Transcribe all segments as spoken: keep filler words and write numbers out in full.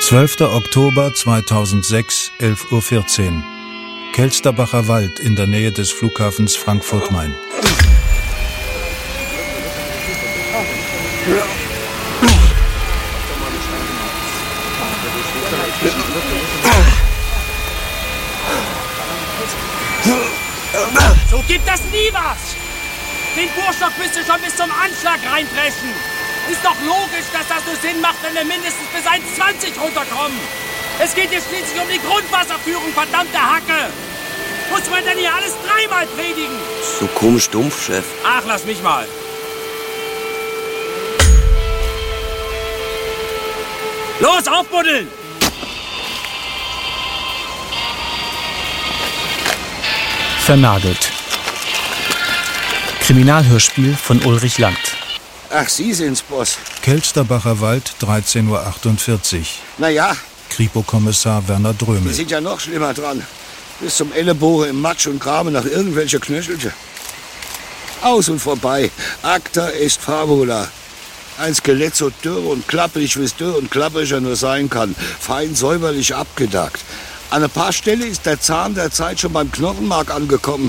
zwölfter Oktober zweitausendsechs, elf Uhr vierzehn. Kelsterbacher Wald in der Nähe des Flughafens Frankfurt-Main. So gibt das nie was! Den Burschstock müsst ihr schon bis zum Anschlag reinpressen. Ist doch logisch, dass das nur Sinn macht, wenn wir mindestens bis eins Komma zwanzig runterkommen. Es geht hier schließlich um die Grundwasserführung, verdammte Hacke. Muss man denn hier alles dreimal predigen? So komisch dumpf, Chef. Ach, lass mich mal. Los, aufbuddeln! Vernagelt. Kriminalhörspiel von Ulrich Land. Ach, Sie sind's, Boss. Kelsterbacher Wald, dreizehn Uhr achtundvierzig. Na ja, Kripo-Kommissar Werner Drömel. wir sind ja noch schlimmer dran. Bis zum Ellenbogen im Matsch und graben nach irgendwelcher Knöchelte. Aus und vorbei. Acta est fabula. Ein Skelett so dürr und klapprig, wie es dürr und klappriger nur sein kann. Fein säuberlich abgedackt. An ein paar Stellen ist der Zahn der Zeit schon beim Knochenmark angekommen.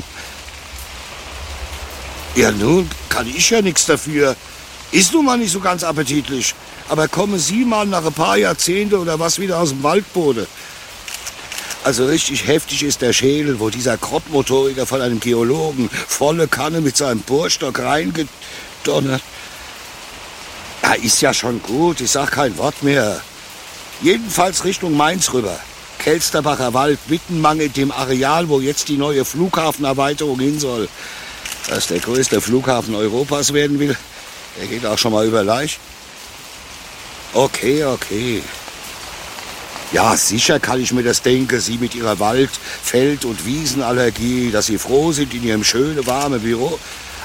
Ja, nun kann ich ja nichts dafür. Ist nun mal nicht so ganz appetitlich. Aber kommen Sie mal nach ein paar Jahrzehnte oder was wieder aus dem Waldboden. Also richtig heftig ist der Schädel, wo dieser Grobmotoriker von einem Geologen volle Kanne mit seinem Bohrstock reingedonnert. Ja, ist ja schon gut, ich sag kein Wort mehr. Jedenfalls Richtung Mainz rüber. Kelsterbacher Wald, Wittenmangel, dem Areal, wo jetzt die neue Flughafenerweiterung hin soll. Dass der größte Flughafen Europas werden will, der geht auch schon mal über Leicht. Okay, okay. Ja, sicher kann ich mir das denken, Sie mit Ihrer Wald-, Feld- und Wiesenallergie, dass Sie froh sind in Ihrem schönen, warmen Büro.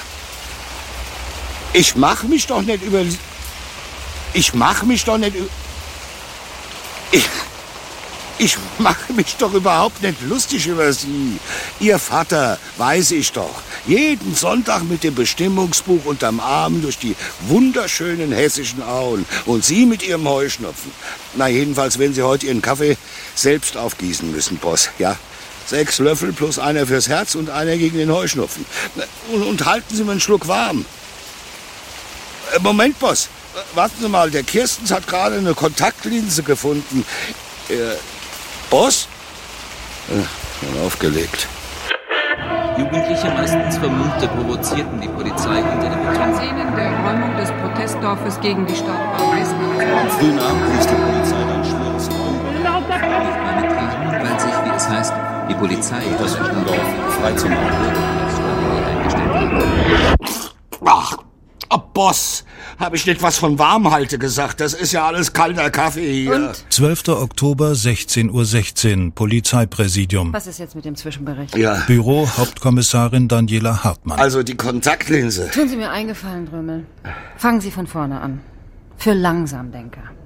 Ich mach mich doch nicht über... Ich mach mich doch nicht über... Ich... Ich mache mich doch überhaupt nicht lustig über Sie. Ihr Vater, weiß ich doch, jeden Sonntag mit dem Bestimmungsbuch unterm Arm durch die wunderschönen hessischen Auen. Und Sie mit Ihrem Heuschnupfen. Na, jedenfalls, wenn Sie heute Ihren Kaffee selbst aufgießen müssen, Boss, ja? Sechs Löffel plus einer fürs Herz und einer gegen den Heuschnupfen. Und, und halten Sie mir einen Schluck warm. Äh, Moment, Boss. Warten Sie mal, der Kirstens hat gerade eine Kontaktlinse gefunden. Äh, Boss? Äh, aufgelegt. Jugendliche, meistens Vermummte, provozierten die Polizei hinter dem Beton. Szenen der Räumung des Protestdorfes gegen die Stadtbau Eisenach. Am frühen Abend ließ die Polizei dann schweres Räumen. Weil sich, wie es heißt, die Polizei Das Dorf frei zu machen. Ach, oh, Boss, habe ich nicht was von Warmhalte gesagt? Das ist ja alles kalter Kaffee hier. Und? zwölfter Oktober, sechzehn Uhr sechzehn, Polizeipräsidium. Was ist jetzt mit dem Zwischenbericht? Ja, Büro Hauptkommissarin Daniela Hartmann. also die Kontaktlinse. Tun Sie mir einen Gefallen, Drömel. Fangen Sie von vorne an. Für Langsamdenker.